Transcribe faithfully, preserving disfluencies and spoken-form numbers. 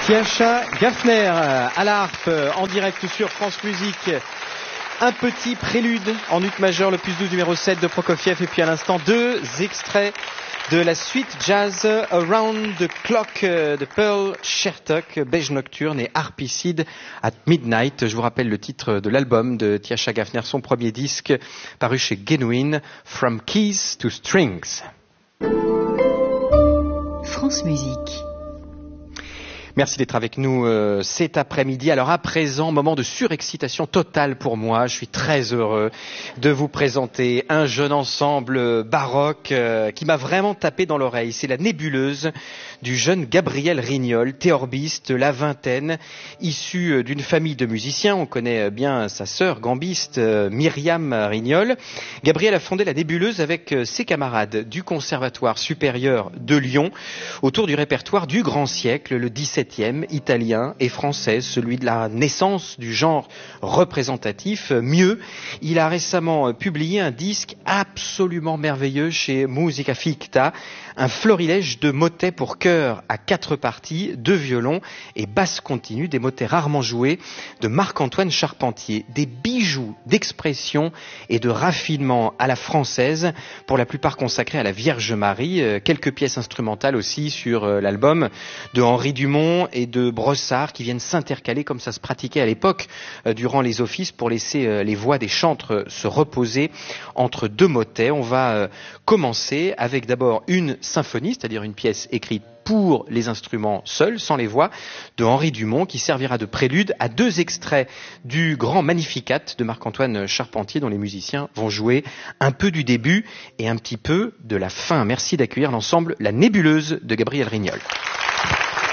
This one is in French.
Tiascha Gaffner à la harpe en direct sur France Musique. Un petit prélude en ut majeur, le plus douze numéro sept de Prokofiev, et puis à l'instant deux extraits de la suite jazz Around the Clock de Pearl Shertock, Beige Nocturne et Harpicide at Midnight. Je vous rappelle le titre de l'album de Tiascha Gaffner, son premier disque paru chez Genuine, From Keys to Strings. France Musique. Merci d'être avec nous euh, cet après-midi. Alors à présent, moment de surexcitation totale pour moi. Je suis très heureux de vous présenter un jeune ensemble baroque euh, qui m'a vraiment tapé dans l'oreille. C'est la nébuleuse du jeune Gabriel Rignol, théorbiste, la vingtaine, issu d'une famille de musiciens. On connaît bien sa sœur gambiste, euh, Myriam Rignol. Gabriel a fondé la nébuleuse avec ses camarades du Conservatoire supérieur de Lyon autour du répertoire du grand siècle, le dix-septième, italien et français, celui de la naissance du genre représentatif. Mieux, il a récemment publié un disque absolument merveilleux chez Musica Ficta, un florilège de motets pour chœur à quatre parties, deux violons et basse continue, des motets rarement joués de Marc-Antoine Charpentier, des bijoux d'expression et de raffinement à la française, pour la plupart consacrés à la Vierge Marie, quelques pièces instrumentales aussi sur l'album de Henri Dumont et de Brossard qui viennent s'intercaler comme ça se pratiquait à l'époque euh, durant les offices pour laisser euh, les voix des chantres se reposer entre deux motets. On va euh, commencer avec d'abord une symphonie, c'est-à-dire une pièce écrite pour les instruments seuls, sans les voix, de Henri Dumont, qui servira de prélude à deux extraits du grand Magnificat de Marc-Antoine Charpentier, dont les musiciens vont jouer un peu du début et un petit peu de la fin. Merci d'accueillir l'ensemble La Nébuleuse de Gabriel Rignol.